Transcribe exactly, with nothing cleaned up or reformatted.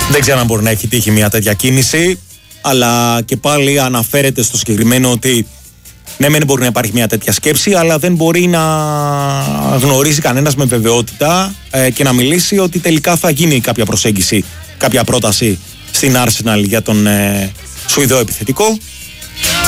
Δεν ξέρω αν μπορεί να έχει τύχει μια τέτοια κίνηση, αλλά και πάλι αναφέρεται στο συγκεκριμένο ότι ναι, μεν μπορεί να υπάρχει μια τέτοια σκέψη, αλλά δεν μπορεί να γνωρίζει κανένας με βεβαιότητα ε, και να μιλήσει ότι τελικά θα γίνει κάποια προσέγγιση, κάποια πρόταση στην Arsenal για τον ε, Σουηδό επιθετικό.